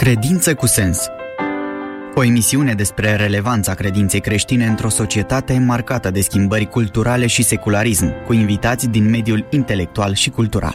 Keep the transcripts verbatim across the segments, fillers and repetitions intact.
Credință cu sens. O emisiune despre relevanța credinței creștine într-o societate marcată de schimbări culturale și secularism, cu invitați din mediul intelectual și cultural.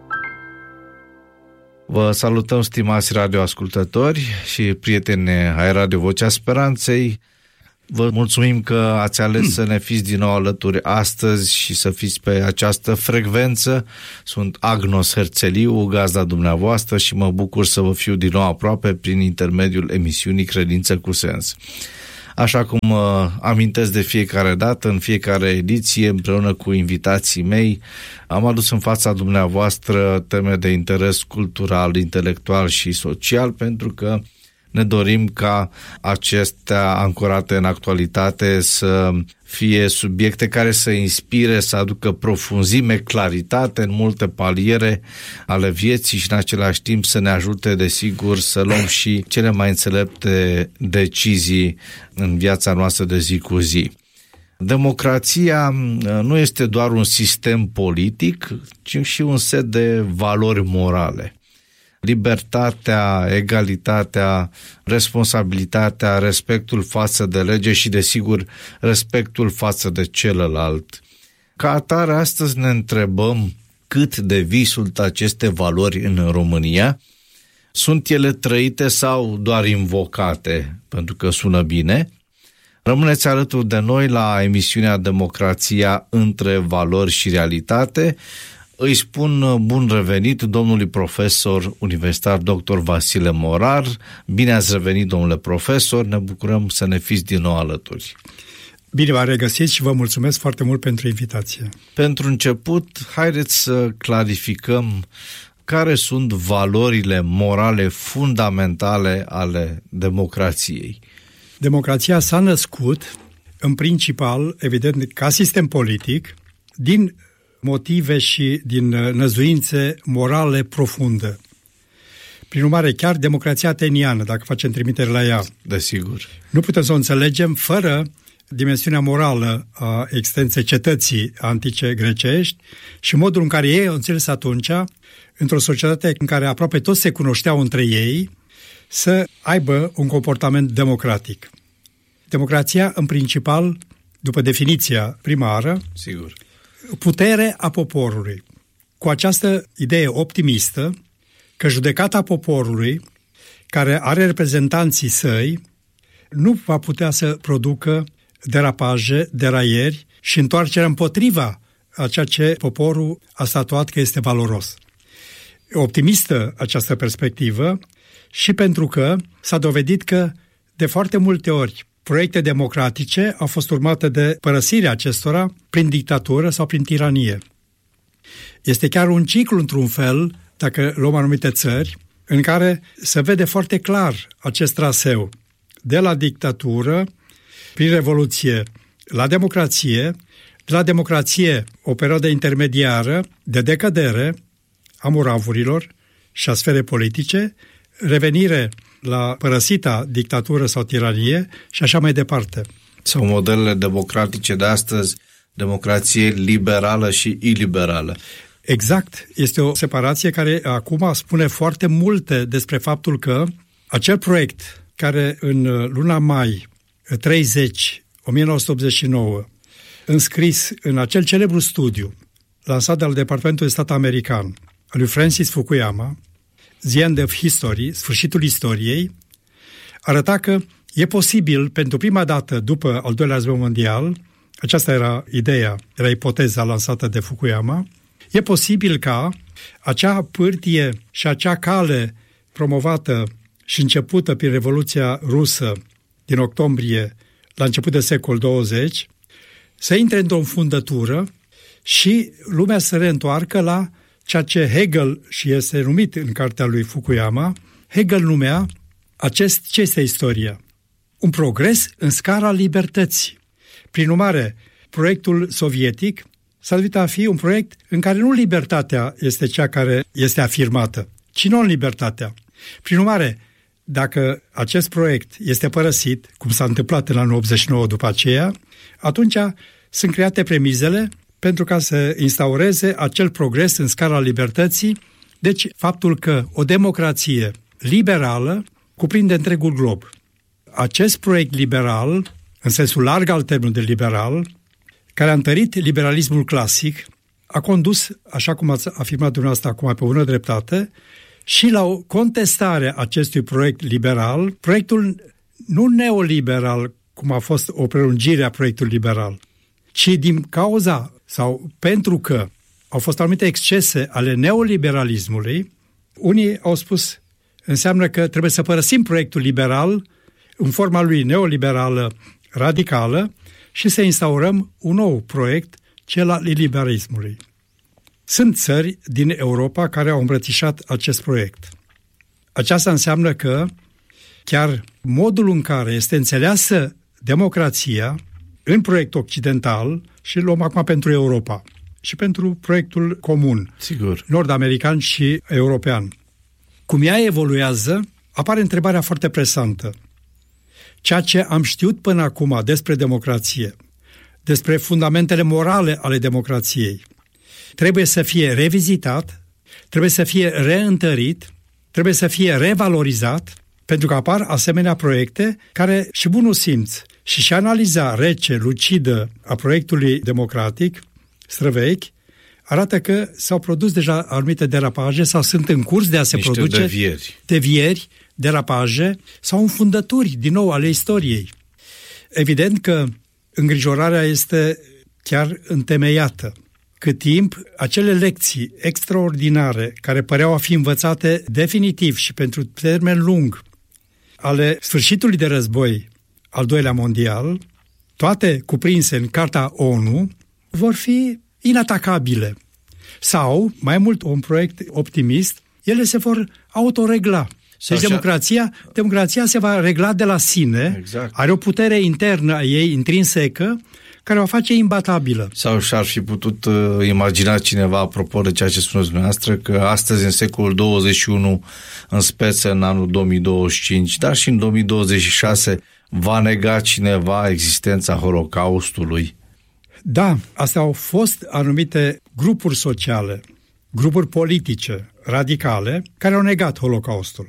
Vă salutăm, stimați radioascultători și prieteni ai Radio Vocea Speranței. Vă mulțumim că ați ales să ne fiți din nou alături astăzi și să fiți pe această frecvență. Sunt Agnos Herțeliu, gazda dumneavoastră, și mă bucur să vă fiu din nou aproape prin intermediul emisiunii Credință cu Sens. Așa cum uh, amintesc de fiecare dată, în fiecare ediție, împreună cu invitații mei, am adus în fața dumneavoastră teme de interes cultural, intelectual și social, pentru că ne dorim ca acestea ancorate în actualitate să fie subiecte care să inspire, să aducă profunzime, claritate în multe paliere ale vieții și în același timp să ne ajute, desigur, să luăm și cele mai înțelepte decizii în viața noastră de zi cu zi. Democrația nu este doar un sistem politic, ci și un set de valori morale. Libertatea, egalitatea, responsabilitatea, respectul față de lege și, desigur, respectul față de celălalt. Ca atare, astăzi ne întrebăm cât de vii sunt aceste valori în România. Sunt ele trăite sau doar invocate, pentru că sună bine? Rămâneți alături de noi la emisiunea Democrația între valori și realitate. Îi spun bun revenit domnului profesor universitar doctor Vasile Morar. Bine ați revenit, domnule profesor, ne bucurăm să ne fiți din nou alături. Bine v-am regăsit și vă mulțumesc foarte mult pentru invitație. Pentru început, haideți să clarificăm care sunt valorile morale fundamentale ale democrației. Democrația s-a născut, în principal, evident, ca sistem politic, din motive și din năzuințe morale profunde. Prin urmare, chiar democrația ateniană, dacă facem trimitere la ea, desigur, nu putem să o înțelegem fără dimensiunea morală a existenței cetății antice grecești și modul în care ei au înțeles atunci, într-o societate în care aproape toți se cunoșteau între ei, să aibă un comportament democratic. Democrația, în principal, după definiția primară, sigur, putere a poporului. Cu această idee optimistă că judecata poporului, care are reprezentanții săi, nu va putea să producă derapaje, deraieri și întoarcerea împotriva a ceea ce poporul a statuat că este valoros. Optimistă această perspectivă și pentru că s-a dovedit că de foarte multe ori proiecte democratice au fost urmate de părăsirea acestora prin dictatură sau prin tiranie. Este chiar un ciclu, într-un fel, dacă luăm anumite țări, în care se vede foarte clar acest traseu de la dictatură, prin revoluție, la democrație, de la democrație o perioadă intermediară de decădere a muravurilor și a sferei politice, revenire la părăsita dictatură sau tiranie și așa mai departe. Sau modelele democratice de astăzi, democrație liberală și iliberală. Exact. Este o separație care acum spune foarte multe despre faptul că acel proiect care în luna mai treizeci o mie nouă sute optzeci și nouă, înscris în acel celebru studiu lansat de al Departamentului de Stat american, al lui Francis Fukuyama, The End of History, sfârșitul istoriei, arăta că e posibil, pentru prima dată după al doilea război mondial, aceasta era ideea, era ipoteza lansată de Fukuyama, e posibil ca acea pârtie și acea cale promovată și începută prin Revoluția Rusă din octombrie la început de secol douăzeci, să intre într-o înfundătură și lumea să reîntoarcă la ceea ce Hegel, și este numit în cartea lui Fukuyama, Hegel numea acest, ce este istoria? Un progres în scara libertății. Prin urmare, proiectul sovietic s-a dovedit a fi un proiect în care nu libertatea este cea care este afirmată, ci non-libertatea. Prin urmare, dacă acest proiect este părăsit, cum s-a întâmplat în anul optzeci și nouă după aceea, atunci sunt create premizele pentru ca să instaureze acel progres în scara libertății. Deci, faptul că o democrație liberală cuprinde întregul glob. Acest proiect liberal, în sensul larg al termenului de liberal, care a întărit liberalismul clasic, a condus, așa cum ați afirmat dumneavoastră acum pe bună dreptate, și la o contestare a acestui proiect liberal, proiectul nu neoliberal, cum a fost o prelungire a proiectului liberal, ci din cauza sau pentru că au fost anumite excese ale neoliberalismului, unii au spus, înseamnă că trebuie să părăsim proiectul liberal în forma lui neoliberală radicală și să instaurăm un nou proiect, cel al liberalismului. Sunt țări din Europa care au îmbrățișat acest proiect. Aceasta înseamnă că chiar modul în care este înțeleasă democrația în proiect occidental, și luăm acum pentru Europa și pentru proiectul comun, sigur, nord-american și european, cum ea evoluează, apare întrebarea foarte presantă. Ceea ce am știut până acum despre democrație, despre fundamentele morale ale democrației, trebuie să fie revizitat, trebuie să fie reîntărit, trebuie să fie revalorizat, pentru că apar asemenea proiecte care și bunul simț și și analiza rece, lucidă a proiectului democratic, străvechi, arată că s-au produs deja anumite derapaje sau sunt în curs de a se Niște produce devieri. devieri, derapaje sau înfundături, din nou, ale istoriei. Evident că îngrijorarea este chiar întemeiată. Cât timp acele lecții extraordinare care păreau a fi învățate definitiv și pentru termen lung ale sfârșitului de război al doilea mondial, toate cuprinse în Carta O N U, vor fi inatacabile. Sau, mai mult, un proiect optimist, ele se vor autoregla. Deci democrația, democrația se va regla de la sine, exact. Are o putere internă a ei, intrinsecă, care o face imbatabilă. Sau și-ar fi putut uh, imagina cineva, apropo de ceea ce spuneți dumneavoastră, că astăzi, în secolul douăzeci și unu, în speță în anul două mii douăzeci și cinci, dar și în două mii douăzeci și șase, va nega cineva existența Holocaustului? Da, astea au fost anumite grupuri sociale, grupuri politice, radicale, care au negat Holocaustul.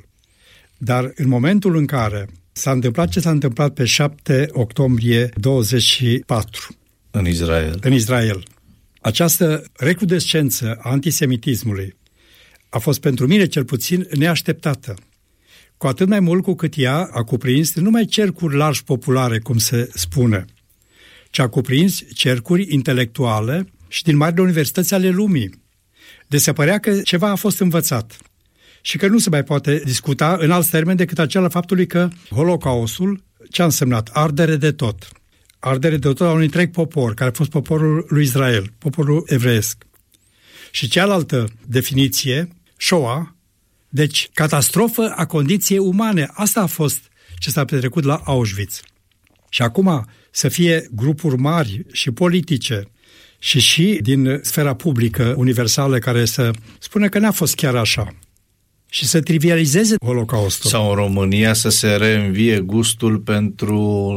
Dar în momentul în care s-a întâmplat ce s-a întâmplat pe șapte octombrie douăzeci și patru în Israel. În Israel. Această recrudescență a antisemitismului a fost pentru mine cel puțin neașteptată. Cu atât mai mult cu cât ea a cuprins nu numai cercuri largi populare, cum se spune, ci a cuprins cercuri intelectuale și din marile universități ale lumii. De se părea că ceva a fost învățat și că nu se mai poate discuta în alt termen decât acela faptului că Holocaustul, ce a însemnat? Ardere de tot. Ardere de tot a unui întreg popor, care a fost poporul lui Israel, poporul evreiesc. Și cealaltă definiție, Shoah, deci catastrofă a condiției umane. Asta a fost ce s-a petrecut la Auschwitz. Și acum să fie grupuri mari și politice și și din sfera publică universală care să spune că n-a fost chiar așa și să trivializeze Holocaustul. Sau în România să se reînvie gustul pentru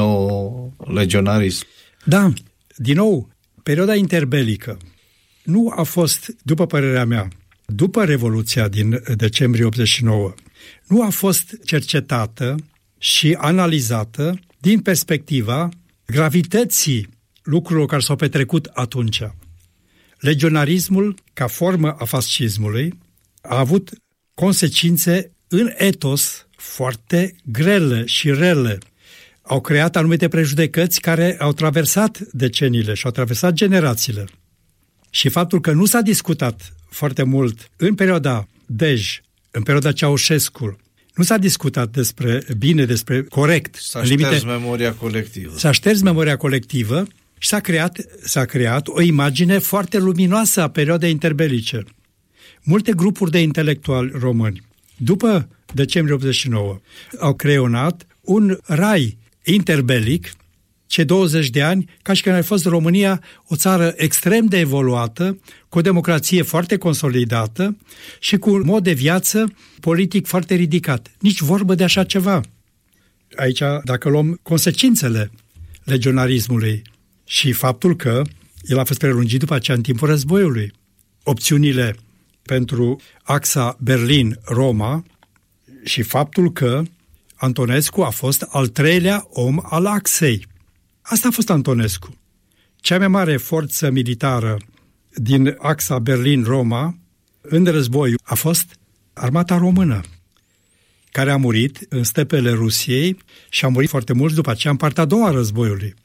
neolegionarism. Da, din nou, perioada interbelică nu a fost, după părerea mea, după Revoluția din decembrie optzeci și nouă, nu a fost cercetată și analizată din perspectiva gravității lucrurilor care s-au petrecut atunci. Legionarismul, ca formă a fascismului, a avut consecințe în etos foarte grele și rele. Au creat anumite prejudecăți care au traversat deceniile și au traversat generațiile. Și faptul că nu s-a discutat foarte mult în perioada Dej, în perioada Ceaușescu, nu s-a discutat despre bine, despre corect. S-a șters limite, memoria colectivă. S-a șters memoria colectivă și s-a creat, s-a creat o imagine foarte luminoasă a perioadei interbelice. Multe grupuri de intelectuali români, după decembrie optzeci și nouă, au creionat un rai interbelic, cei douăzeci de ani, ca și când ar fost România o țară extrem de evoluată, cu o democrație foarte consolidată și cu un mod de viață politic foarte ridicat. Nici vorbă de așa ceva. Aici, dacă luăm consecințele legionarismului și faptul că el a fost prelungit după aceea în timpul războiului, opțiunile pentru axa Berlin-Roma și faptul că Antonescu a fost al treilea om al axei. Asta a fost Antonescu. Cea mai mare forță militară din axa Berlin-Roma în război a fost armata română, care a murit în stepele Rusiei și a murit foarte mulți după aceea în partea a doua a războiului.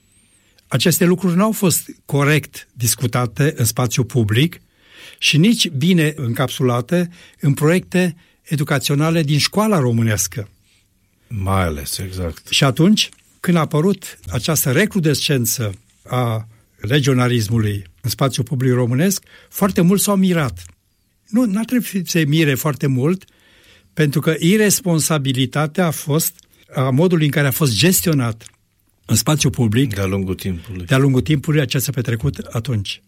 Aceste lucruri nu au fost corect discutate în spațiu public și nici bine încapsulate în proiecte educaționale din școala românească. Mai ales, exact. Și atunci, când a apărut această recrudescență a regionalismului în spațiul public românesc, foarte mulți s-au mirat. Nu, n-ar trebui să se mire foarte mult, pentru că iresponsabilitatea a fost a modului în care a fost gestionat în spațiul public de-a lungul timpului. De-a lungul timpului ce s-a petrecut atunci.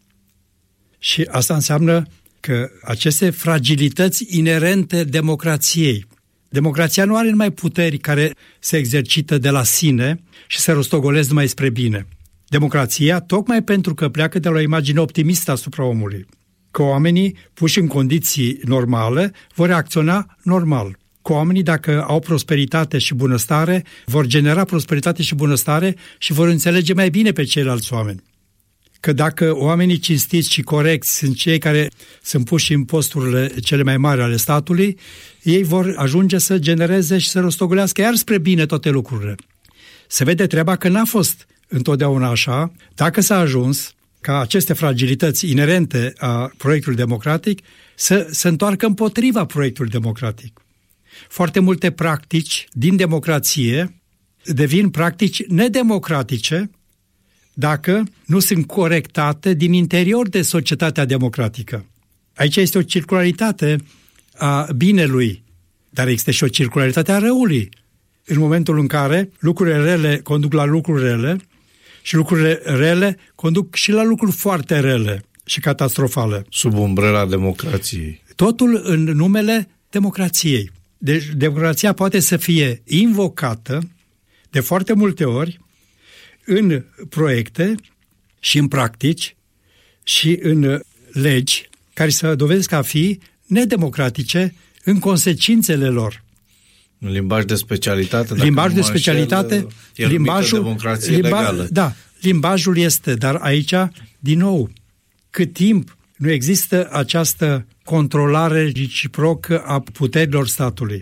Și asta înseamnă că aceste fragilități inerente democrației. Democrația nu are numai puteri care se exercită de la sine și se rostogolesc numai spre bine. Democrația, tocmai pentru că pleacă de la o imagine optimistă asupra omului, că oamenii puși în condiții normale vor reacționa normal. Că oamenii, dacă au prosperitate și bunăstare, vor genera prosperitate și bunăstare și vor înțelege mai bine pe ceilalți oameni. Că dacă oamenii cinstiți și corecți sunt cei care sunt puși în posturile cele mai mari ale statului, ei vor ajunge să genereze și să rostogolească iar spre bine toate lucrurile. Se vede treaba că n-a fost întotdeauna așa, dacă s-a ajuns ca aceste fragilități inerente a proiectului democratic să se întoarcă împotriva proiectului democratic. Foarte multe practici din democrație devin practici nedemocratice dacă nu sunt corectate din interior de societatea democratică. Aici este o circularitate a binelui, dar există și o circularitate a răului. În momentul în care lucrurile rele conduc la lucruri rele și lucrurile rele conduc și la lucruri foarte rele și catastrofale. Sub umbrela democrației. Totul în numele democrației. Deci democrația poate să fie invocată de foarte multe ori în proiecte și în practici și în legi care să dovedesc a fi nedemocratice în consecințele lor. Un limbaj de specialitate. Limbaj de specialitate, înșel, limbajul, democrație limba, legală. Da, limbajul este, dar aici, din nou, cât timp nu există această controlare reciprocă a puterilor statului,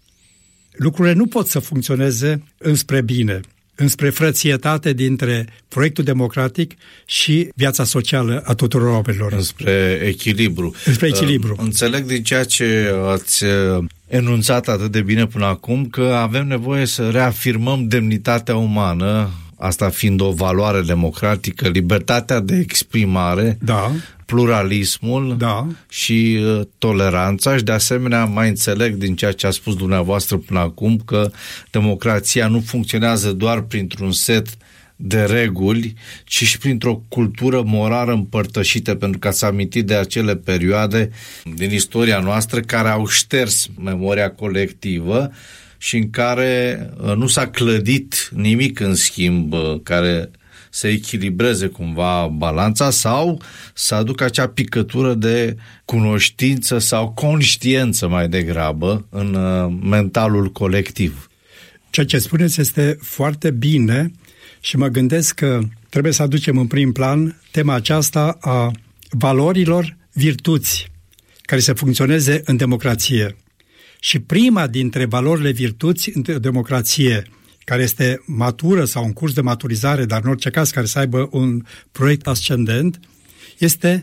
lucrurile nu pot să funcționeze înspre bine, înspre frățietate dintre proiectul democratic și viața socială a tuturor oamenilor. Înspre echilibru. Înspre echilibru. Uh, înțeleg din ceea ce ați enunțat atât de bine până acum că avem nevoie să reafirmăm demnitatea umană, asta fiind o valoare democratică, libertatea de exprimare, da. pluralismul da. și uh, toleranța și de asemenea mai înțeleg din ceea ce a spus dumneavoastră până acum că democrația nu funcționează doar printr-un set de reguli, ci și printr-o cultură morală împărtășită, pentru că ați amintit de acele perioade din istoria noastră care au șters memoria colectivă și în care uh, nu s-a clădit nimic în schimb uh, care să echilibreze cumva balanța sau să aducă acea picătură de cunoștință sau conștiență mai degrabă în mentalul colectiv. Ceea ce spuneți este foarte bine și mă gândesc că trebuie să aducem în prim plan tema aceasta a valorilor virtuți care să funcționeze în democrație. Și prima dintre valorile virtuți în democrație, care este matură sau în curs de maturizare, dar în orice caz care să aibă un proiect ascendent, este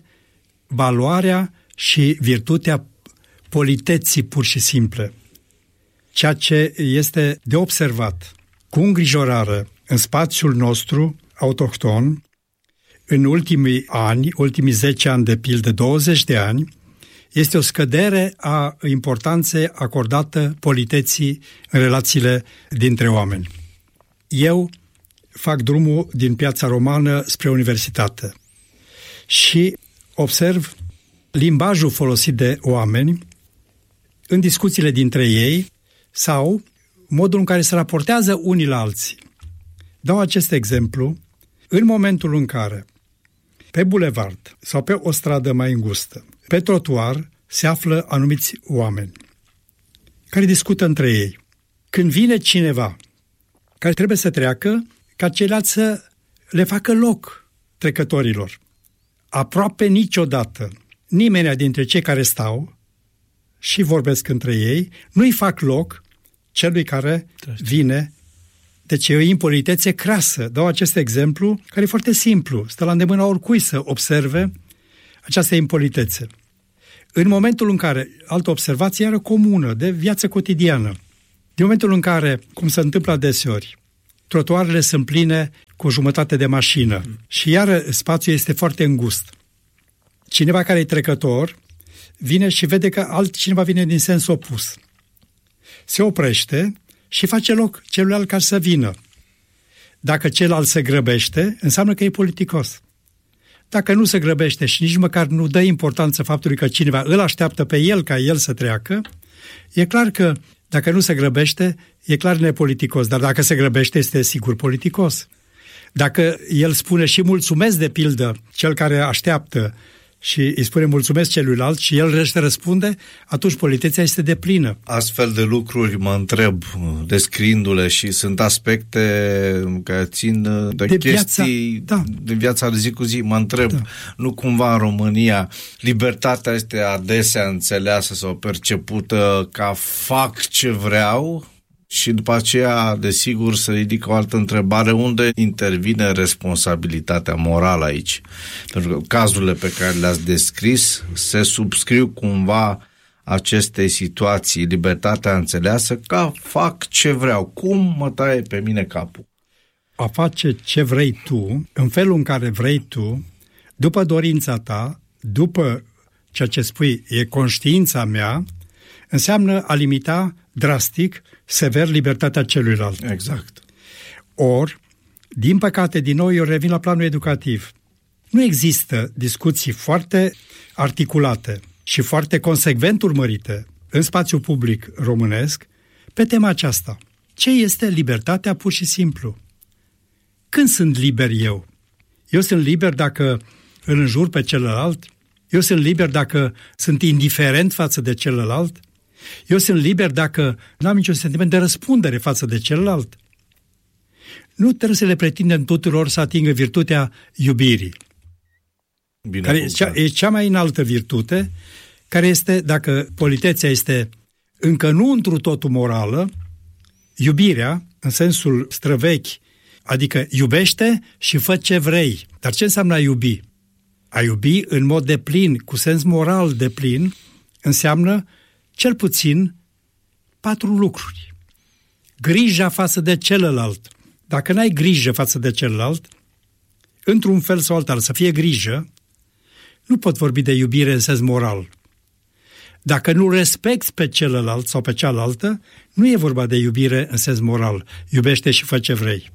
valoarea și virtutea politeții pur și simple. Ceea ce este de observat cu îngrijorare în spațiul nostru autohton, în ultimii ani, ultimii zece ani de pildă, douăzeci de ani, este o scădere a importanței acordată politeții în relațiile dintre oameni. Eu fac drumul din Piața Romană spre universitate și observ limbajul folosit de oameni în discuțiile dintre ei sau modul în care se raportează unii la alții. Dau acest exemplu în momentul în care pe bulevard sau pe o stradă mai îngustă, pe trotuar, se află anumiți oameni. care discută între ei. Când vine cineva care trebuie să treacă, ca ceilalți să le facă loc trecătorilor. Aproape niciodată nimeni dintre cei care stau și vorbesc între ei nu-i fac loc celui care vine. Deci e o impolitețe crasă. Dau acest exemplu care e foarte simplu. Stă la îndemâna oricui să observe această impolitețe. În momentul în care, altă observație, iară comună, de viață cotidiană, din momentul în care, cum se întâmplă adeseori, trotuarele sunt pline cu o jumătate de mașină și iară spațiul este foarte îngust. Cineva care e trecător vine și vede că altcineva vine din sens opus. Se oprește și face loc celuilalt care să vină. Dacă celălalt se grăbește, înseamnă că e politicos. Dacă nu se grăbește și nici măcar nu dă importanță faptului că cineva îl așteaptă pe el ca el să treacă, e clar că dacă nu se grăbește, e clar nepoliticos, dar dacă se grăbește, este sigur politicos. Dacă el spune și mulțumesc de pildă cel care așteaptă și îi spune mulțumesc celuilalt și el răspunde, atunci politețea este deplină. Astfel de lucruri mă întreb, descriindu-le, și sunt aspecte care țin de, de chestii viața, da. de viața de zi cu zi, mă întreb, da. nu cumva în România libertatea este adesea înțeleasă sau percepută ca fac ce vreau? Și după aceea, desigur, se ridică o altă întrebare, unde intervine responsabilitatea morală aici? Pentru că cazurile pe care le-ați descris se subscriu cumva acestei situații, libertatea înțeleasă ca fac ce vreau, cum mă taie pe mine capul. A face ce vrei tu, în felul în care vrei tu, după dorința ta, după ceea ce spui, e conștiința mea, înseamnă a limita drastic, sever libertatea celuilalt. Exact. Or, din păcate, din nou eu revin la planul educativ. Nu există discuții foarte articulate și foarte consecvent urmărite în spațiul public românesc pe tema aceasta. Ce este libertatea pur și simplu? Când sunt liber eu? Eu sunt liber dacă îl înjur pe celălalt? Eu sunt liber dacă sunt indiferent față de celălalt? Eu sunt liber dacă nu am niciun sentiment de răspundere față de celălalt. Nu trebuie să le pretindem tuturor să atingă virtutea iubirii, Bine care e cea, e cea mai înaltă virtute, care este, dacă politețea este încă nu întru totul morală, iubirea, în sensul străvechi, adică iubește și fă ce vrei. Dar ce înseamnă a iubi? A iubi în mod deplin, cu sens moral deplin, înseamnă cel puțin patru lucruri. Grija față de celălalt. Dacă n-ai grijă față de celălalt, într-un fel sau altul, să fie grijă, nu pot vorbi de iubire în sens moral. Dacă nu respecti pe celălalt sau pe cealaltă, nu e vorba de iubire în sens moral. Iubește și fă ce vrei.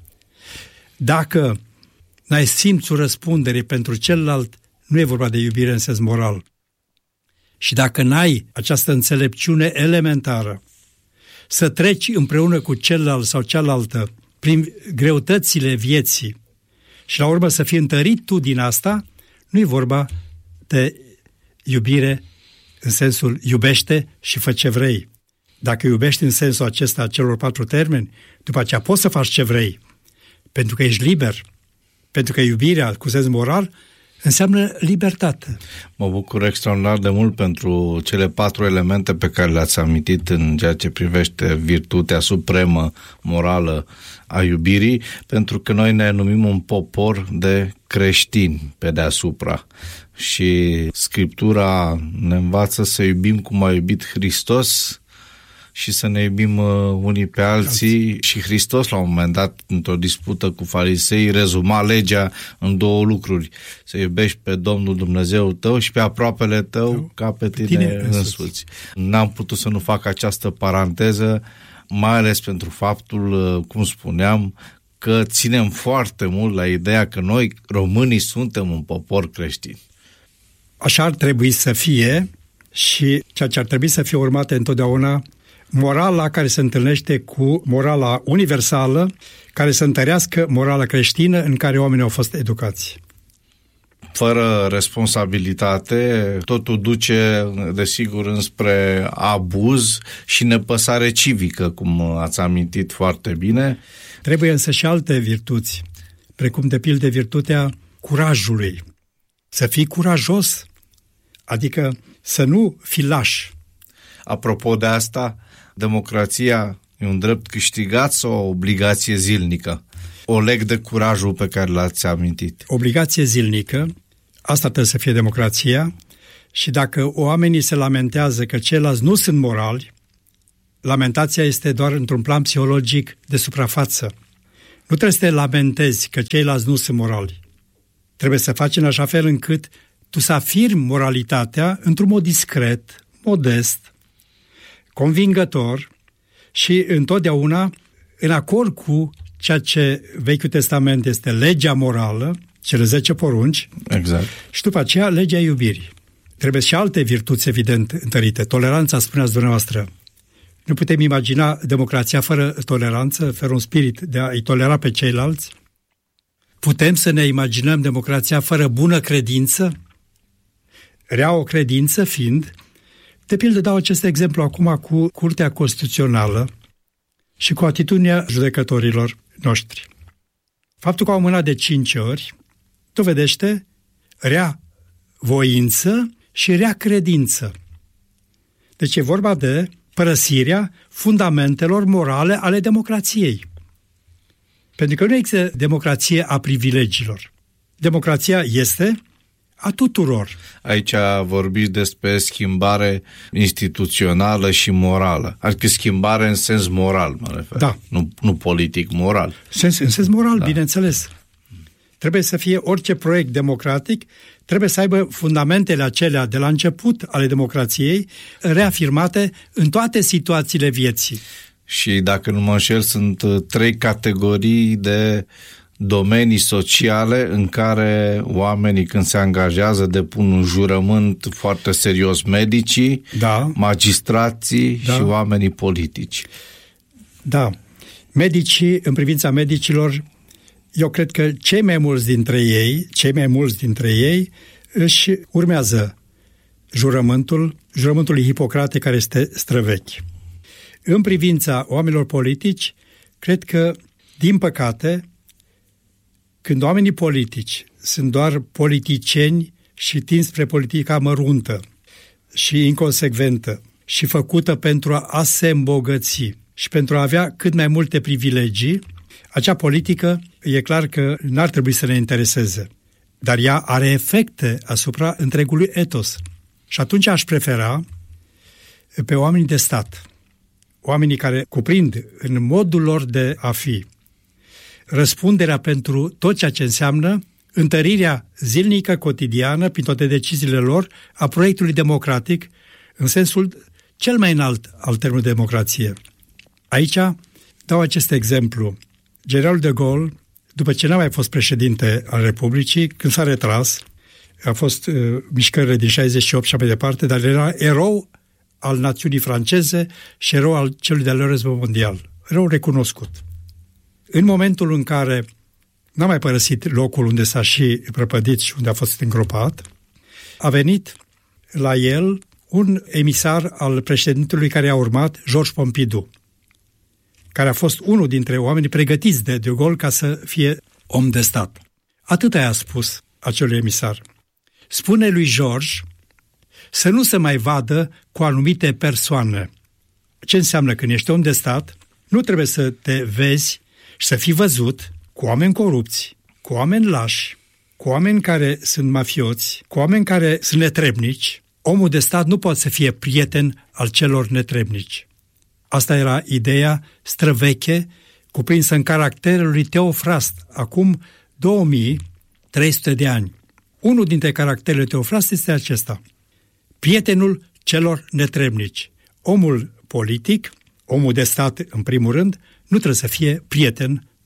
Dacă n-ai simțul răspunderii pentru celălalt, nu e vorba de iubire în sens moral. Și dacă n-ai această înțelepciune elementară, să treci împreună cu celălalt sau cealaltă prin greutățile vieții și la urmă să fii întărit tu din asta, nu e vorba de iubire în sensul iubește și fă ce vrei. Dacă iubești în sensul acesta celor patru termeni, după aceea poți să faci ce vrei, pentru că ești liber, pentru că iubirea cu sens moral înseamnă libertate. Mă bucur extraordinar de mult pentru cele patru elemente pe care le-ați amintit în ceea ce privește virtutea supremă morală a iubirii, pentru că noi ne numim un popor de creștini pe deasupra și Scriptura ne învață să iubim cum a iubit Hristos și să ne iubim unii pe alții. Și Hristos, la un moment dat, într-o dispută cu farisei, rezuma legea în două lucruri: să iubești pe Domnul Dumnezeu tău și pe aproapele tău ca pe tine, tine însuți. N-am putut să nu fac această paranteză, mai ales pentru faptul, cum spuneam, că ținem foarte mult la ideea că noi, românii, suntem un popor creștin. Așa ar trebui să fie și ceea ce ar trebui să fie urmate întotdeauna, morala care se întâlnește cu morala universală, care să întărească morala creștină în care oamenii au fost educați. fără responsabilitate, totul duce, desigur, înspre abuz și nepăsare civică, cum ați amintit foarte bine. Trebuie însă și alte virtuți, precum de pildă virtutea curajului. Să fii curajos, adică să nu fii laș. Apropo de asta, democrația e un drept câștigat sau o obligație zilnică? O leg de curajul pe care l-ați amintit. Obligație zilnică, asta trebuie să fie democrația, și dacă oamenii se lamentează că ceilalți nu sunt morali, lamentația este doar într-un plan psihologic de suprafață. Nu trebuie să te lamentezi că ceilalți nu sunt morali. Trebuie să faci în așa fel încât tu să afirmi moralitatea într-un mod discret, modest, convingător și întotdeauna în acord cu ceea ce Vechiul Testament este legea morală, cele zece porunci, exact. Și după aceea legea iubirii. Trebuie și alte virtuți, evident, întărite. Toleranța, spuneați dumneavoastră. Nu putem imagina democrația fără toleranță, fără un spirit de a-i tolera pe ceilalți. Putem să ne imaginăm democrația fără bună credință? Rea o credință fiind, de pildă dau acest exemplu acum cu Curtea Constituțională și cu atitudinea judecătorilor noștri. Faptul că au mânat de cinci ori dovedește rea voință și rea credință. Deci e vorba de părăsirea fundamentelor morale ale democrației. Pentru că nu există democrație a privilegiilor. Democrația este a tuturor. Aici vorbiți despre schimbare instituțională și morală. Adică schimbare în sens moral, mă refer. Da. Nu, nu politic, moral. Sens, în sens moral, da. Bineînțeles. Trebuie să fie orice proiect democratic, trebuie să aibă fundamentele acelea de la început ale democrației reafirmate în toate situațiile vieții. Și dacă nu mă înșel, sunt trei categorii de domenii sociale în care oamenii, când se angajează, depun un jurământ foarte serios: medicii, da. magistrații da. și oamenii politici. Da. Medicii, în privința medicilor, eu cred că cei mai mulți dintre ei, cei mai mulți dintre ei își urmează jurământul, jurământul lui Hipocrate, care este străvechi. În privința oamenilor politici, cred că, din păcate, când oamenii politici sunt doar politicieni și tind spre politica măruntă și inconsecventă și făcută pentru a se îmbogăți și pentru a avea cât mai multe privilegii, acea politică e clar că n-ar trebui să ne intereseze. Dar ea are efecte asupra întregului etos. Și atunci aș prefera pe oamenii de stat, oamenii care cuprind în modul lor de a fi răspunderea pentru tot ceea ce înseamnă întărirea zilnică, cotidiană, prin toate deciziile lor, a proiectului democratic, în sensul cel mai înalt al termenului democrație. Aici dau acest exemplu. Generalul de Gaulle, după ce n-a mai fost președinte al Republicii, când s-a retras, a fost uh, mișcările din șaizeci și opt și mai departe, dar era erou al națiunii franceze și erou al celui de-al război mondial. Erou recunoscut. În momentul în care n-a mai părăsit locul unde s-a și prăpădit și unde a fost îngropat, a venit la el un emisar al președintelui care a urmat, Georges Pompidou, care a fost unul dintre oamenii pregătiți de de Gaulle ca să fie om de stat. Atât i-a spus acelui emisar. Spune lui Georges să nu se mai vadă cu anumite persoane. Ce înseamnă când ești om de stat? Nu trebuie să te vezi și să fii văzut cu oameni corupți, cu oameni lași, cu oameni care sunt mafioți, cu oameni care sunt netrebnici. Omul de stat nu poate să fie prieten al celor netrebnici. Asta era ideea străveche, cuprinsă în caracterul lui Teofrast, acum două mii trei sute de ani. Unul dintre caracterele Teofrast este acesta: prietenul celor netrebnici. Omul politic, omul de stat în primul rând, nu trebuie să fie prieten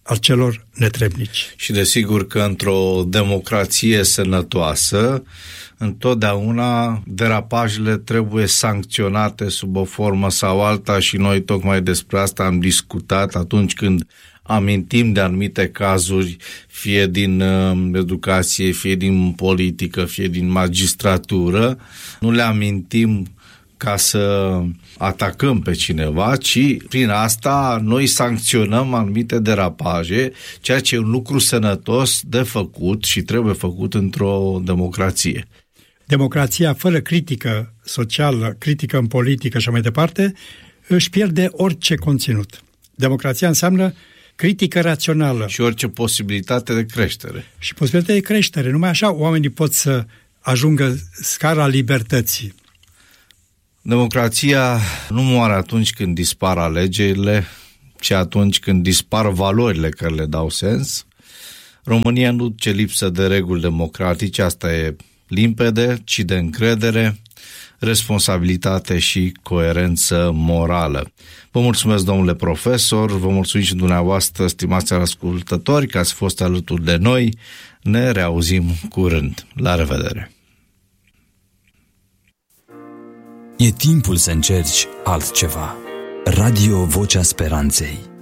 al celor netrebnici. Și desigur că într-o democrație sănătoasă, întotdeauna derapajele trebuie sancționate sub o formă sau alta și noi tocmai despre asta am discutat atunci când amintim de anumite cazuri, fie din uh, educație, fie din politică, fie din magistratură. Nu le amintim ca să atacăm pe cineva, ci prin asta noi sancționăm anumite derapaje, ceea ce e un lucru sănătos de făcut și trebuie făcut într-o democrație. Democrația fără critică socială, critică în politică și mai departe, își pierde orice conținut. Democrația înseamnă critică rațională. Și orice posibilitate de creștere. Și posibilitate de creștere. Numai așa oamenii pot să ajungă scara libertății. Democrația nu moare atunci când dispar alegerile, ci atunci când dispar valorile care le dau sens. România nu duce lipsă de reguli democratice, asta e limpede, ci de încredere, responsabilitate și coerență morală. Vă mulțumesc, domnule profesor, vă mulțumim și dumneavoastră, stimați ascultători, că ați fost alături de noi. Ne reauzim curând. La revedere! E timpul să încerci altceva. Radio Vocea Speranței.